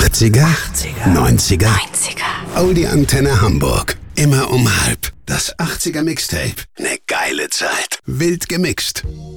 80er, 90er, 90er. Audi Antenne Hamburg. Immer um halb. Das 80er Mixtape. Ne geile Zeit. Wild gemixt.